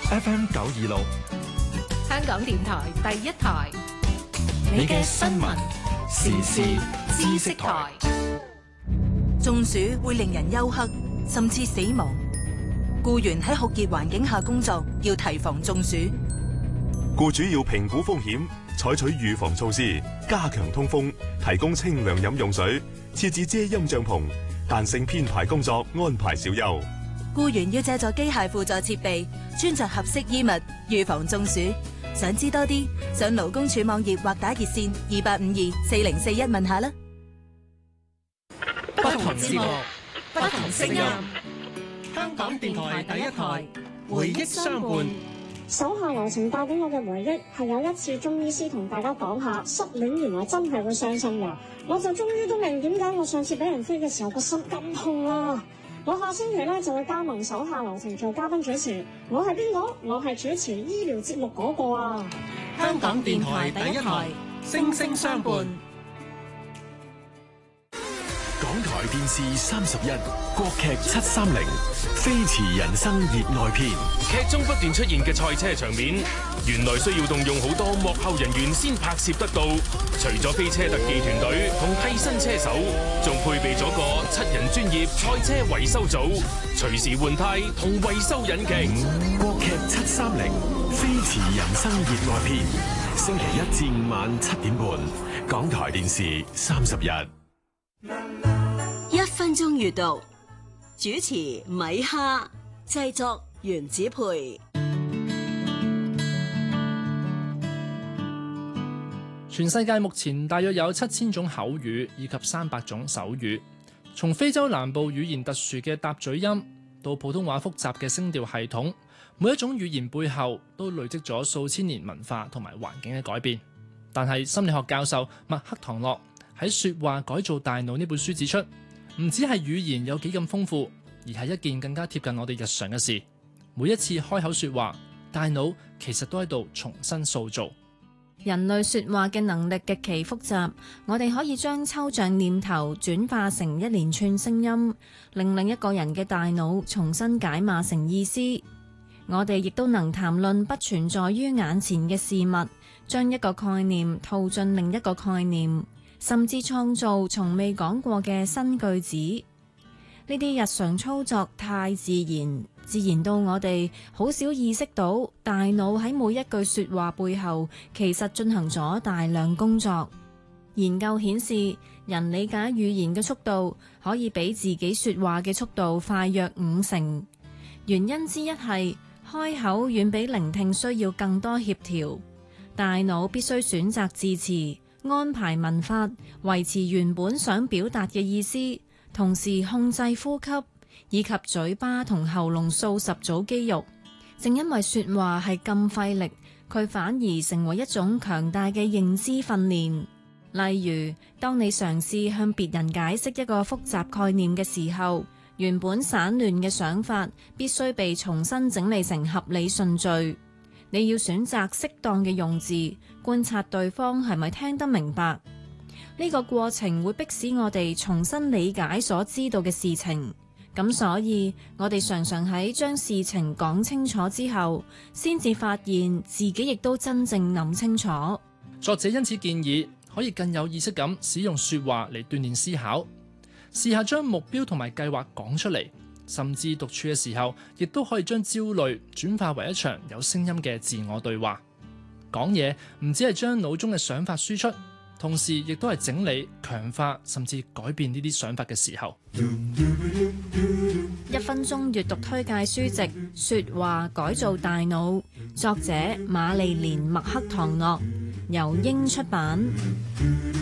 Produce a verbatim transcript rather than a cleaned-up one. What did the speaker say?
F M 九二六， 香港電台第一台， 你嘅新聞時事知識台。 中暑會令人休克，甚至死亡。僱員喺酷熱環境下工作，要提防中暑。 僱主要評估風險，採取預防措施，加強通風，提供清涼飲用水，設置遮陰帳篷，彈性編排工作，安排小休。 僱員要借助機械輔助設備，穿着合適衣物，預防中暑。想知多啲，上勞工處網頁或打熱線二八五二四零四一問下啦。 不同節目， 不同聲音， 香港電台第一台，回憶相伴。 手下留情帶俾我嘅回憶係有一次中醫師同大家講下失戀原來真係會傷心㗎，我就終於都明點解我上次俾人飛嘅時候個心咁痛啦。我下星期咧就會加盟手下留情做嘉賓主持，我係邊個？我係主持醫療節目嗰個啊！ 香港電台第一台，聲聲相伴。 港台電視三十一，國劇七三零，飛馳人生熱愛篇。 劇中不斷出現嘅賽車場面，原來需要動用好多幕後人員先拍攝得到。除咗飛車特技團隊同替身車手，仲配備咗個七人專業賽車維修組，隨時換胎同維修引擎。 國劇七三零，飛馳人生熱愛篇，星期一至五晚七點半，港台電視三十一。 一分鐘閱讀，主持米哈，製作原子培。 全世界目前大約有七千種口語以及三百種手語，從非洲南部語言特殊嘅搭嘴音到普通話複雜嘅聲調系統，每一種語言背後都累積咗數千年文化同埋環境嘅改變。但係心理學教授麥克唐諾喺《說話改造大腦》呢本書指出，唔止係語言有幾咁豐富，而係一件更加貼近我哋日常嘅事。每一次開口說話，大腦其實都喺度重新塑造。 人類說話嘅能力極其複雜，我哋可以將抽象念頭轉化成一連串聲音，令另一個人嘅大腦重新解碼成意思。我哋亦都能談論不存在於眼前嘅事物，將一個概念套進另一個概念，甚至創造從未講過嘅新句子。呢啲日常操作太自然，自然到我哋好少意識到，大腦喺每一句說話背後其實進行咗大量工作。研究顯示，人理解語言嘅速度可以比自己說話嘅速度快約五成。原因之一係開口遠比聆聽需要更多協調，大腦必須選擇字詞，安排文法，維持原本想表達嘅意思，同時控制呼吸，以及嘴巴同喉嚨數十組肌肉。正因為說話係咁費力，佢反而成為一種強大嘅認知訓練。例如，當你嘗試向別人解釋一個複雜概念嘅時候，原本散亂嘅想法必須被重新整理成合理順序。你要選擇適當嘅用字，觀察對方係咪聽得明白。呢個過程會迫使我哋重新理解所知道嘅事情。咁所以，我哋常常喺將事情講清楚之後，先至發現自己亦都真正諗清楚。 作者因此建議，可以更有意識咁使用說話嚟鍛鍊思考，試下將目標同埋計劃講出嚟，甚至獨處嘅時候，亦都可以將焦慮轉化為一場有聲音嘅自我對話。講嘢唔只係將腦中嘅想法輸出，同時亦都係整理、強化甚至改變呢啲想法嘅時候。 一分鐘閱讀推介書籍《說話改造大腦》，作者瑪麗蓮麥克唐諾，由英出版。